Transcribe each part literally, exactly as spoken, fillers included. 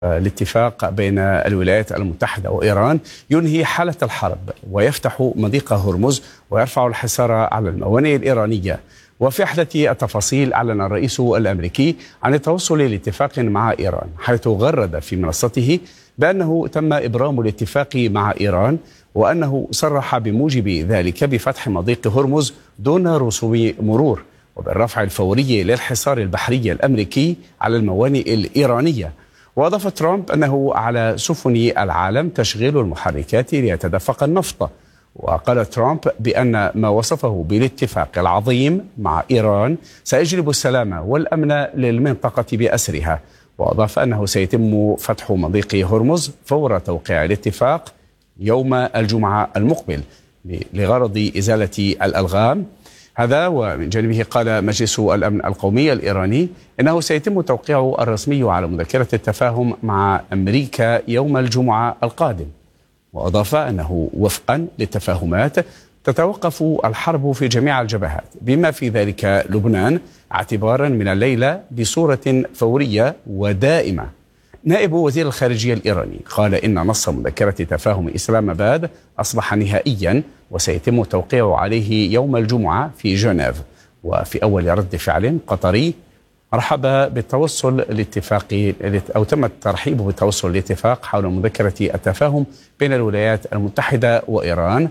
الاتفاق بين الولايات المتحدة وإيران ينهي حالة الحرب ويفتح مضيق هرمز ويرفع الحصار على الموانئ الإيرانية. وفي أحدث التفاصيل أعلن الرئيس الأمريكي عن التوصل لاتفاق مع إيران، حيث غرد في منصته بأنه تم إبرام الاتفاق مع إيران، وأنه صرح بموجب ذلك بفتح مضيق هرمز دون رسوم مرور وبالرفع الفوري للحصار البحري الأمريكي على الموانئ الإيرانية. وأضاف ترامب أنه على سفن العالم تشغيل المحركات ليتدفق النفط. وقال ترامب بأن ما وصفه بالاتفاق العظيم مع إيران سيجلب السلام والأمن للمنطقة بأسرها. وأضاف أنه سيتم فتح مضيق هرمز فور توقيع الاتفاق يوم الجمعة المقبل لغرض إزالة الألغام. هذا ومن جانبه قال مجلس الأمن القومي الإيراني إنه سيتم التوقيع الرسمي على مذكرة التفاهم مع أمريكا يوم الجمعة القادم. وأضاف أنه وفقا للتفاهمات تتوقف الحرب في جميع الجبهات بما في ذلك لبنان اعتبارا من الليلة بصورة فورية ودائمة. نائب وزير الخارجية الإيراني قال إن نص مذكرة تفاهم إسلام آباد أصبح نهائيا وسيتم التوقيع عليه يوم الجمعة في جنيف. وفي أول رد فعل قطري رحب بالتوصل لاتفاق أو تم الترحيب بالتوصل لاتفاق حول مذكرة التفاهم بين الولايات المتحدة وإيران.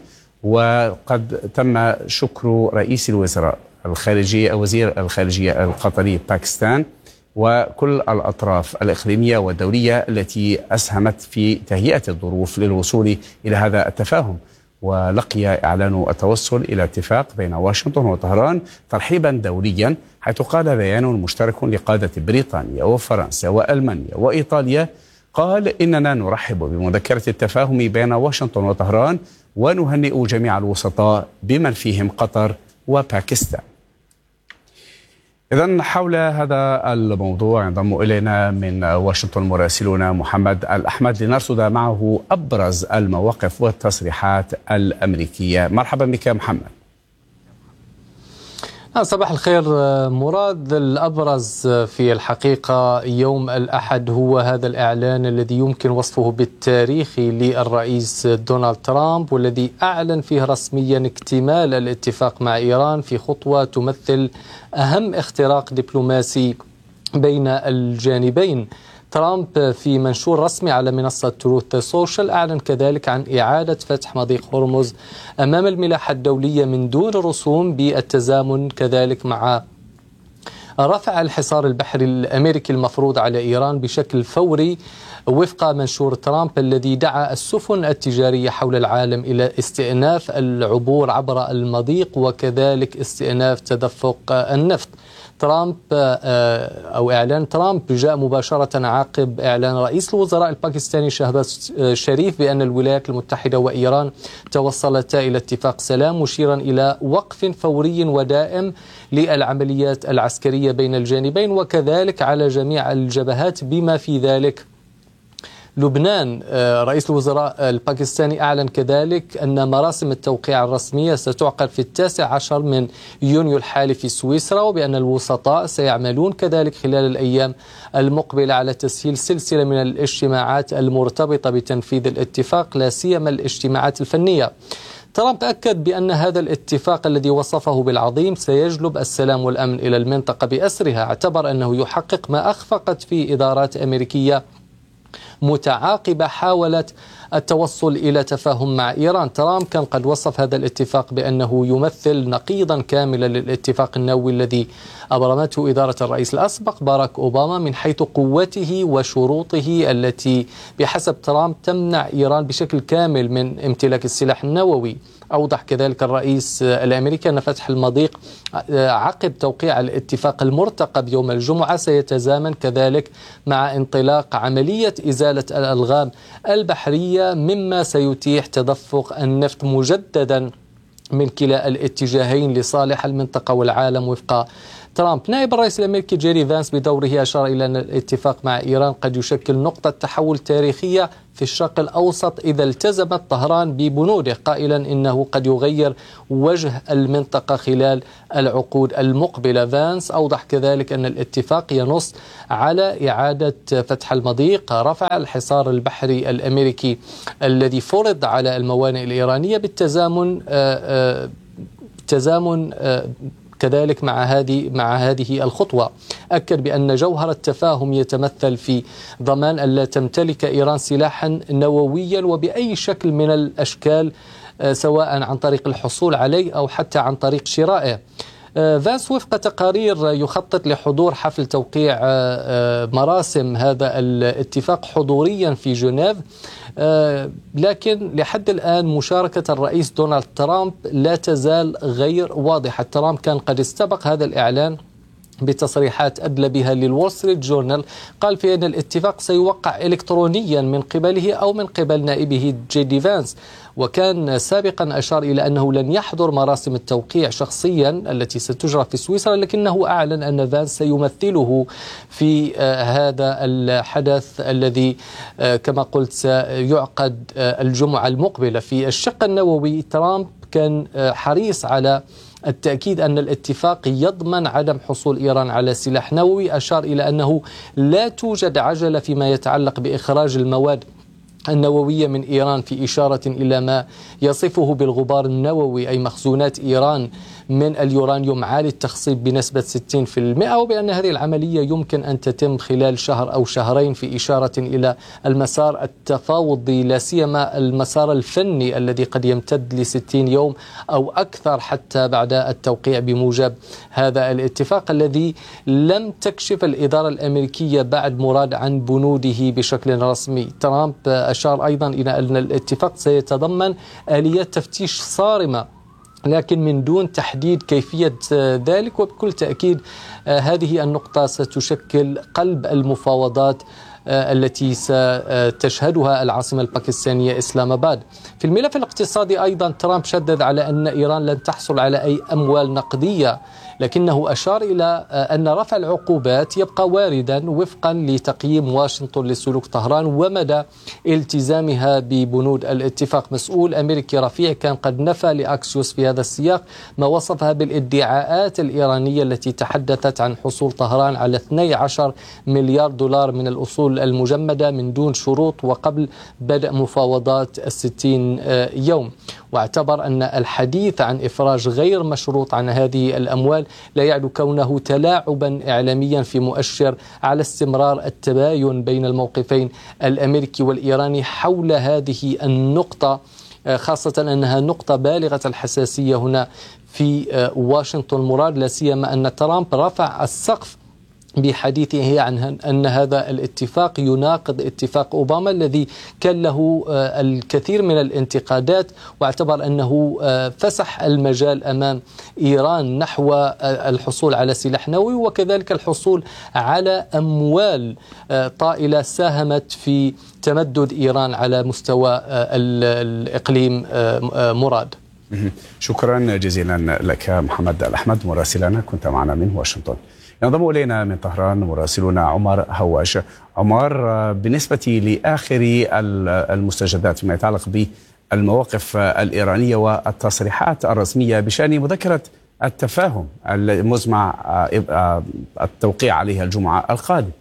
وقد تم شكر رئيس الوزراء الخارجية وزير الخارجية القطري باكستان وكل الأطراف الإقليمية والدولية التي أسهمت في تهيئة الظروف للوصول إلى هذا التفاهم. ولقي إعلان التوصل إلى اتفاق بين واشنطن وطهران ترحيبا دوليا، حيث قال بيان مشترك لقادة بريطانيا وفرنسا وألمانيا وإيطاليا قال إننا نرحب بمذكرة التفاهم بين واشنطن وطهران ونهنئ جميع الوسطاء بمن فيهم قطر وباكستان. إذن حول هذا الموضوع ينضم إلينا من واشنطن مراسلنا محمد الأحمد لنرصد معه أبرز المواقف والتصريحات الأمريكية. مرحبا بك محمد. صباح الخير مراد. الأبرز في الحقيقة يوم الأحد هو هذا الإعلان الذي يمكن وصفه بالتاريخي للرئيس دونالد ترامب، والذي أعلن فيه رسميا اكتمال الاتفاق مع إيران في خطوة تمثل أهم اختراق دبلوماسي بين الجانبين. ترامب في منشور رسمي على منصة تروث سوشيال أعلن كذلك عن إعادة فتح مضيق هرمز أمام الملاحة الدولية من دون رسوم، بالتزامن كذلك مع رفع الحصار البحري الأمريكي المفروض على إيران بشكل فوري، وفق منشور ترامب الذي دعا السفن التجارية حول العالم إلى استئناف العبور عبر المضيق وكذلك استئناف تدفق النفط. ترامب أو إعلان ترامب جاء مباشرة عقب إعلان رئيس الوزراء الباكستاني شهباز شريف بأن الولايات المتحدة وإيران توصلتا إلى اتفاق سلام، مشيرا إلى وقف فوري ودائم للعمليات العسكرية بين الجانبين وكذلك على جميع الجبهات بما في ذلك لبنان. رئيس الوزراء الباكستاني أعلن كذلك أن مراسم التوقيع الرسمية ستعقد في التاسع عشر من يونيو الحالي في سويسرا، وبأن الوسطاء سيعملون كذلك خلال الأيام المقبلة على تسهيل سلسلة من الاجتماعات المرتبطة بتنفيذ الاتفاق، لا سيما الاجتماعات الفنية. ترامب أكد بأن هذا الاتفاق الذي وصفه بالعظيم سيجلب السلام والأمن إلى المنطقة بأسرها، اعتبر أنه يحقق ما أخفقت فيه إدارات أمريكية متعاقبة حاولت التوصل إلى تفاهم مع إيران. ترامب كان قد وصف هذا الاتفاق بأنه يمثل نقيضا كاملا للاتفاق النووي الذي أبرمته إدارة الرئيس الأسبق باراك أوباما من حيث قوته وشروطه التي بحسب ترامب تمنع إيران بشكل كامل من امتلاك السلاح النووي. أوضح كذلك الرئيس الأمريكي أن فتح المضيق عقب توقيع الاتفاق المرتقب يوم الجمعة سيتزامن كذلك مع انطلاق عملية إزالة الألغام البحرية، مما سيتيح تدفق النفط مجددا من كلا الاتجاهين لصالح المنطقة والعالم وفق ترامب. نائب الرئيس الأمريكي جيري فانس بدوره أشار إلى أن الاتفاق مع إيران قد يشكل نقطة تحول تاريخية في الشرق الأوسط إذا التزمت طهران ببنوده، قائلا إنه قد يغير وجه المنطقة خلال العقود المقبلة. فانس أوضح كذلك أن الاتفاق ينص على إعادة فتح المضيق، رفع الحصار البحري الأمريكي الذي فرض على الموانئ الإيرانية بالتزامن تزامن كذلك مع هذه مع هذه الخطوة. أكد بأن جوهر التفاهم يتمثل في ضمان أن لا تمتلك إيران سلاحا نوويا وبأي شكل من الأشكال، سواء عن طريق الحصول عليه أو حتى عن طريق شرائه. فانس وفق تقارير يخطط لحضور حفل توقيع مراسم هذا الاتفاق حضوريا في جنيف، لكن لحد الآن مشاركة الرئيس دونالد ترامب لا تزال غير واضحة. ترامب كان قد استبق هذا الإعلان بتصريحات أدلى بها للول ستريت جورنال، قال في أن الاتفاق سيوقع إلكترونيا من قبله أو من قبل نائبه جي دي فانس، وكان سابقا أشار إلى أنه لن يحضر مراسم التوقيع شخصيا التي ستجرى في سويسرا، لكنه أعلن أن فانس سيمثله في هذا الحدث الذي كما قلت سيعقد الجمعة المقبلة. في الشق النووي ترامب كان حريص على التأكيد أن الاتفاق يضمن عدم حصول إيران على سلاح نووي، أشار إلى أنه لا توجد عجلة فيما يتعلق بإخراج المواد النووية من إيران، في إشارة إلى ما يصفه بالغبار النووي، أي مخزونات إيران من اليورانيوم عالي التخصيب بنسبة ستين بالمئة، وبأن هذه العملية يمكن أن تتم خلال شهر أو شهرين، في إشارة إلى المسار التفاوضي لا سيما المسار الفني الذي قد يمتد لستين يوم أو أكثر حتى بعد التوقيع بموجب هذا الاتفاق الذي لم تكشف الإدارة الأمريكية بعد مراد عن بنوده بشكل رسمي. ترامب أشار أيضا إلى أن الاتفاق سيتضمن آليات تفتيش صارمة، لكن من دون تحديد كيفية ذلك، وبكل تأكيد هذه النقطة ستشكل قلب المفاوضات التي ستشهدها العاصمة الباكستانية إسلام آباد. في الملف الاقتصادي أيضا ترامب شدد على أن إيران لن تحصل على أي أموال نقدية، لكنه أشار إلى أن رفع العقوبات يبقى واردا وفقا لتقييم واشنطن لسلوك طهران ومدى التزامها ببنود الاتفاق. مسؤول أمريكي رفيع كان قد نفى لأكسيوس في هذا السياق ما وصفها بالادعاءات الإيرانية التي تحدثت عن حصول طهران على اثني عشر مليار دولار من الأصول المجمدة من دون شروط وقبل بدء مفاوضات الستين يوم، واعتبر أن الحديث عن إفراج غير مشروط عن هذه الأموال لا يعد كونه تلاعبا إعلاميا في مؤشر على استمرار التباين بين الموقفين الأمريكي والإيراني حول هذه النقطة، خاصة أنها نقطة بالغة الحساسية هنا في واشنطن. مراد لا سيما أن ترامب رفع السقف بحديثه عن أن هذا الاتفاق يناقض اتفاق أوباما الذي كان له الكثير من الانتقادات، واعتبر أنه فسح المجال أمام إيران نحو الحصول على سلاح نووي وكذلك الحصول على أموال طائلة ساهمت في تمدد إيران على مستوى الإقليم. مراد، شكرا جزيلا لك محمد الأحمد مراسلنا كنت معنا من واشنطن. ينضم إلينا من طهران مراسلنا عمر هواش. عمر، بالنسبة لآخر المستجدات فيما يتعلق بالمواقف الإيرانية والتصريحات الرسمية بشأن مذكرة التفاهم المزمع التوقيع عليها الجمعة القادمة.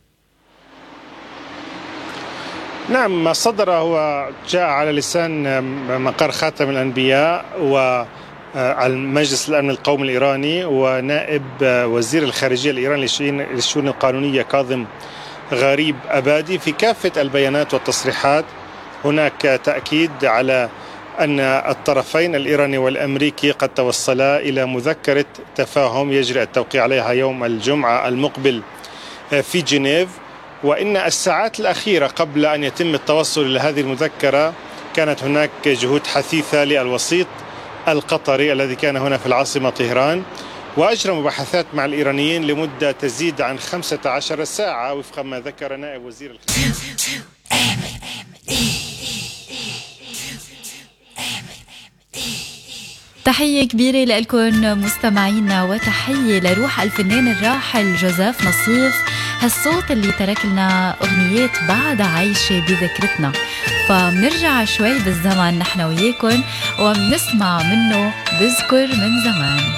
نعم، ما صدر هو جاء على لسان مقر خاتم الأنبياء و المجلس الأمن القومي الإيراني ونائب وزير الخارجية الإيراني للشؤون القانونية كاظم غريب أبادي. في كافة البيانات والتصريحات هناك تأكيد على أن الطرفين الإيراني والأمريكي قد توصلا إلى مذكرة تفاهم يجري التوقيع عليها يوم الجمعة المقبل في جنيف، وإن الساعات الأخيرة قبل أن يتم التوصل إلى هذه المذكرة كانت هناك جهود حثيثة للوسيط القطري الذي كان هنا في العاصمة طهران، وأجرى مباحثات مع الإيرانيين لمدة تزيد عن خمسة عشر ساعة وفق ما ذكر نائب وزير الخارجية. تحدث تحية كبيرة لكم مستمعينا، وتحية لروح الفنان الراحل جوزيف نصيف، هالصوت اللي ترك لنا أغنيات بعد عايشة بذكرتنا. فمنرجع شوي بالزمن نحن وياكم ومنسمع منه بذكر من زمان.